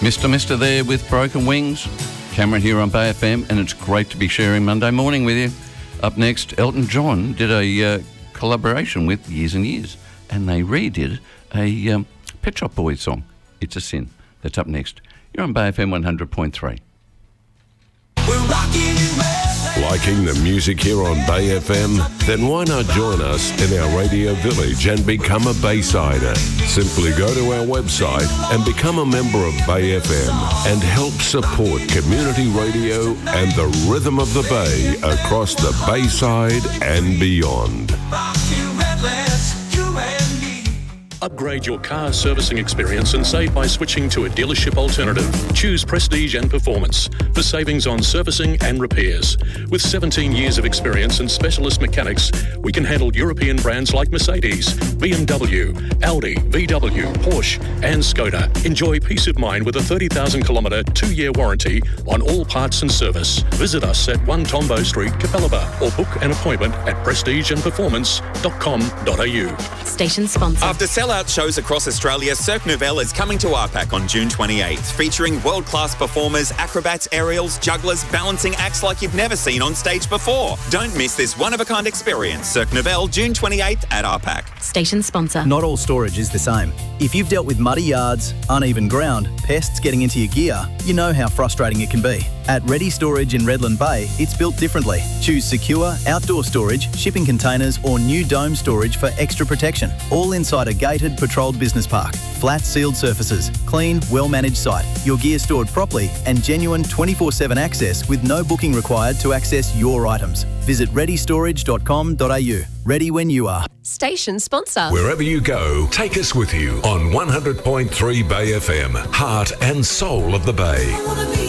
Mr. there with Broken Wings. Cameron here on Bay FM, and it's great to be sharing Monday morning with you. Up next, Elton John did a collaboration with Years and Years, and they redid a Pet Shop Boys song, It's a Sin. That's up next. You're on Bay FM 100.3. We're rocking Liking the music here on Bay FM? Then why not join us in our radio village and become a Baysider? Simply go to our website and become a member of Bay FM and help support community radio and the rhythm of the Bay across the Bayside and beyond. Upgrade your car servicing experience and save by switching to a dealership alternative. Choose Prestige and Performance for savings on servicing and repairs. With 17 years of experience and specialist mechanics, we can handle European brands like Mercedes, BMW, Audi, VW, Porsche and Skoda. Enjoy peace of mind with a 30,000-kilometre, 2-year warranty on all parts and service. Visit us at 1 Tombo Street, Capalaba, or book an appointment at prestigeandperformance.com.au. Station sponsor. After sellout shows across Australia, Cirque Nouvelle is coming to RPAC on June 28th, featuring world-class performers, acrobats, aerials, jugglers, balancing acts like you've never seen on stage before. Don't miss this one-of-a-kind experience. Cirque Nouvelle, June 28th at RPAC. Station sponsor. Not all storage is the same. If you've dealt with muddy yards, uneven ground, pests getting into your gear, you know how frustrating it can be. At Ready Storage in Redland Bay, it's built differently. Choose secure, outdoor storage, shipping containers or new dome storage for extra protection. All inside a gated, patrolled business park. Flat sealed surfaces, clean, well-managed site, your gear stored properly and genuine 24/7 access with no booking required to access your items. Visit readystorage.com.au. Ready when you are. Station sponsor. Wherever you go, take us with you on 100.3 Bay FM, heart and soul of the Bay.